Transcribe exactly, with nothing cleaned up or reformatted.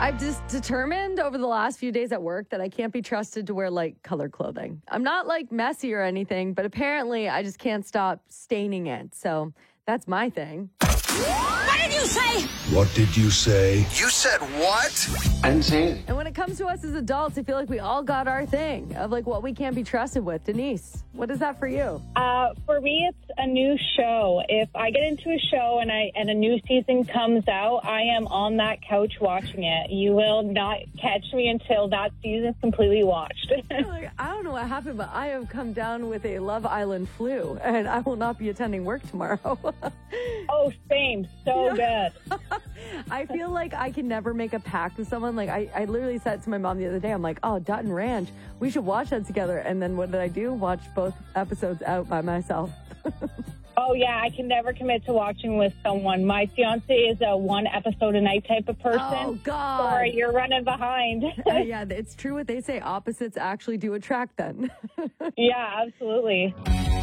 I've just determined over the last few days at work that I can't be trusted to wear light color clothing. I'm not like messy or anything, but apparently I just can't stop staining it. So that's my thing. What did you say? What did you say? You said what? I didn't say it. And when it comes to us as adults, I feel like we all got our thing of like what we can't be trusted with. Denise, what is that for you? Uh, for me, it's a new show. If I get into a show and I and a new season comes out, I am on that couch watching it. You will not catch me until that season's completely watched. Like, I don't know what happened, but I have come down with a Love Island flu, and I will not be attending work tomorrow. Oh, same. So Yeah. good. I feel like I can never make a pact with someone. Like, I, I literally said to my mom the other day, I'm like, oh, Dutton Ranch, we should watch that together. And then what did I do? Watch both episodes out by myself. Oh, yeah, I can never commit to watching with someone. My fiance is a one episode a night type of person. Oh, God. Or you're running behind. Uh, yeah, it's true what they say. Opposites actually do attract then. Yeah, absolutely.